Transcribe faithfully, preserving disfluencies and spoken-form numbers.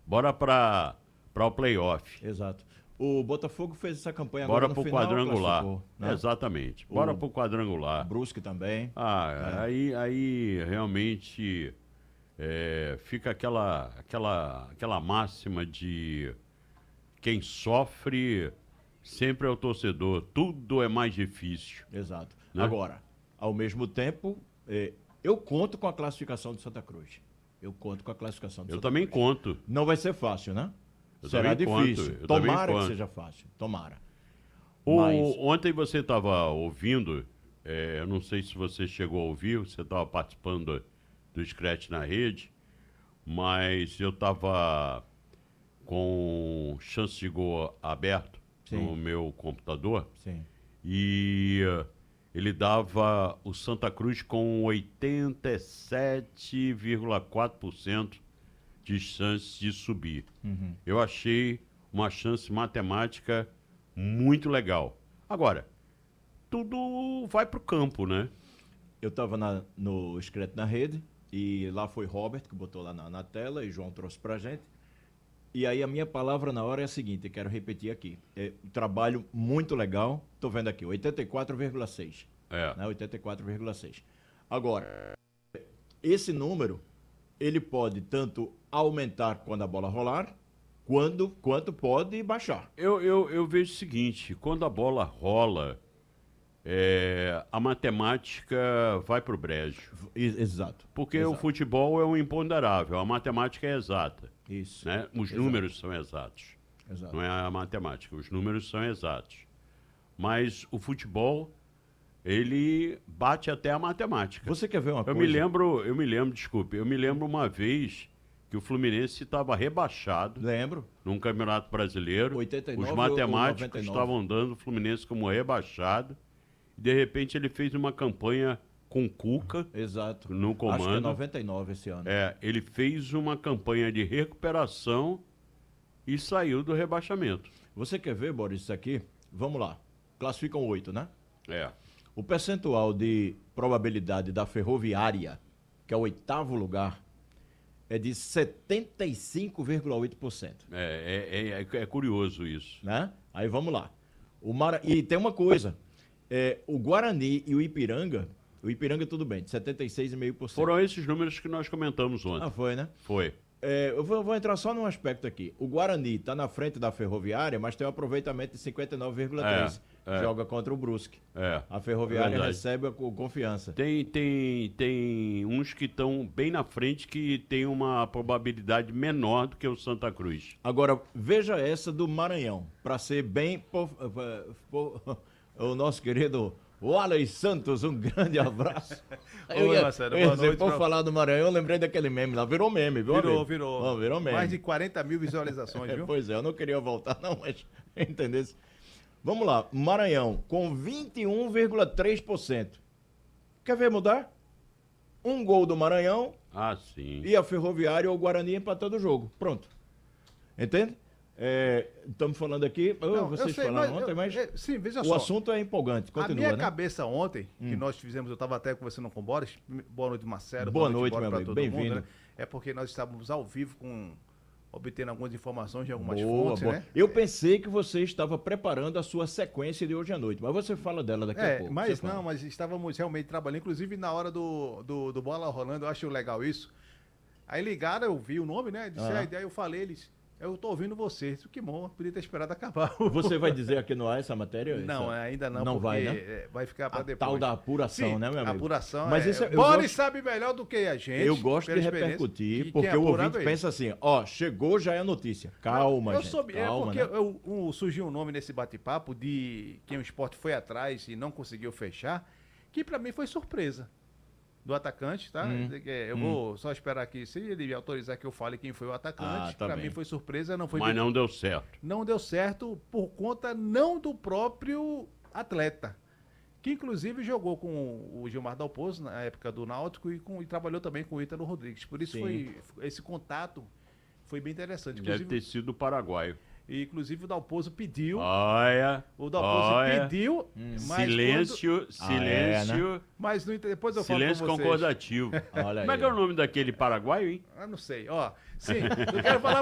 bora para o playoff. Exato. O Botafogo fez essa campanha Bora agora no pro final, quadrangular. né? Exatamente. Bora o pro quadrangular. Brusque também. Ah, é. aí, aí realmente é, fica aquela, aquela, aquela máxima de quem sofre sempre é o torcedor. Tudo é mais difícil. Exato. Né? Agora, ao mesmo tempo, é, eu conto com a classificação de Santa Cruz. Eu conto com a classificação de Eu Santa também Cruz. conto. Não vai ser fácil, né? Eu Será também difícil. conto, eu Tomara também que conto. seja fácil. Tomara. O, Mas... Ontem você estava ouvindo, é, eu não sei se você chegou a ouvir, você estava participando do, do Scratch na rede, mas eu estava com chance de gol aberto Sim. no meu computador. Sim. E uh, ele dava o Santa Cruz com oitenta e sete vírgula quatro por cento de chance de subir. Uhum. Eu achei uma chance matemática muito legal. Agora, tudo vai pro campo, né? Eu estava no Escreto na Rede e lá foi Robert que botou lá na, na tela e João trouxe pra gente. E aí a minha palavra na hora é a seguinte, eu quero repetir aqui. É um trabalho muito legal. Tô vendo aqui, oitenta e quatro vírgula seis. É. Né? oitenta e quatro vírgula seis. Agora, esse número, ele pode tanto aumentar quando a bola rolar, quando, quanto pode baixar. Eu, eu, eu vejo o seguinte, quando a bola rola, é, a matemática vai pro brejo. Exato. Porque Exato. o futebol é um imponderável, a matemática é exata. Isso. Né? Os Exato. números são exatos. Exato. Não é a matemática, os números são exatos. Mas o futebol, ele bate até a matemática. Você quer ver uma eu coisa? Me lembro, eu me lembro, desculpe, eu me lembro uma vez que o Fluminense estava rebaixado. Lembro. Num Campeonato Brasileiro. oitenta e nove Os matemáticos ou noventa e nove. estavam dando o Fluminense como rebaixado. E de repente ele fez uma campanha com Cuca. Exato. No comando. Acho que é noventa e nove esse ano. É, ele fez uma campanha de recuperação e saiu do rebaixamento. Você quer ver, Boris, isso aqui? Vamos lá. Classificam oito, né? É. O percentual de probabilidade da Ferroviária, que é o oitavo lugar, é de setenta e cinco vírgula oito por cento. É, é, é, é curioso isso. Né? Aí vamos lá. O Mara... E tem uma coisa. É, o Guarani e o Ipiranga, o Ipiranga tudo bem, de setenta e seis vírgula cinco por cento. Foram esses números que nós comentamos ontem. Ah, foi, né? Foi. É, eu vou, vou entrar só num aspecto aqui. O Guarani está na frente da Ferroviária, mas tem um aproveitamento de cinquenta e nove vírgula três por cento. É, é. Joga contra o Brusque. É. A Ferroviária É recebe a co- confiança. Tem, tem, tem uns que estão bem na frente que tem uma probabilidade menor do que o Santa Cruz. Agora, veja essa do Maranhão, para ser bem... po- po- po- o nosso querido Wallace Santos, um grande abraço. Oi, Marcelo, eu ia boa dizer, noite, por pra- falar do Maranhão, eu lembrei daquele meme lá. Virou meme, viu, Virou, amigo? virou. Não, virou meme. Mais de quarenta mil visualizações, É, viu? pois é, eu não queria voltar não, mas entendeu? Vamos lá, Maranhão com vinte e um vírgula três por cento. Quer ver mudar? Um gol do Maranhão Ah, sim. e a Ferroviária ou o Guarani empatando o jogo. Pronto. Entende? Estamos falando aqui, oh, Não, vocês eu sei, falaram mas ontem, eu- mas é, sim, veja o só. assunto é empolgante. A Continua, minha né? cabeça ontem, que Hum. nós fizemos, eu estava até conversando com o Boris. Boa noite, Marcelo. Boa noite, Boris, meu pra amigo. todo mundo, Bem-vindo. né? É porque nós estávamos ao vivo com obtendo algumas informações de algumas Boa, fontes, boa. né? Eu pensei que você estava preparando a sua sequência de hoje à noite, mas você fala dela daqui a É, pouco. mas Você fala. não, mas estávamos realmente trabalhando, inclusive na hora do, do, do Bola Rolando, eu acho legal isso. Aí ligaram, eu vi o nome, né? Disse, Ah. a ideia, eu falei, eles, eu tô ouvindo vocês. Que bom, podia ter esperado acabar. Você vai dizer aqui no ar essa matéria? Não, Essa- ainda não, Não porque vai, né? é, vai ficar para A depois. tal da apuração, Sim, né, meu amigo? apuração. Mas é, isso eu Boris gosto- sabe melhor do que a gente. Eu gosto de pela experiência, repercutir, que porque quem o apurava ouvinte é pensa assim, ó, chegou, já é notícia. Calma, eu gente, soube, calma, é porque né? eu- um- surgiu um nome nesse bate-papo de quem o esporte foi atrás e não conseguiu fechar, que pra mim foi surpresa. Do atacante, tá? Hum, É, Eu hum. vou só esperar aqui, se ele autorizar que eu fale quem foi o atacante. Ah, tá pra bem. mim foi surpresa, não foi Mas de- não deu certo. não deu certo por conta não do próprio atleta. Que inclusive jogou com o Gilmar Dalpozo na época do Náutico e, com- e trabalhou também com o Ítalo Rodrigues. Por isso Sim. foi esse contato foi bem interessante. Deve Inclusive, ter sido o paraguaio. e, inclusive o Dalpozo pediu. Olha, o Dalpozo olha. pediu, mas Silêncio, Ah, é, silêncio, quando- mas no, depois eu silêncio falo com vocês. concordativo. Olha Como é aí, que é ó. o nome daquele paraguaio, hein? Ah, não sei. Ó, sim, eu quero falar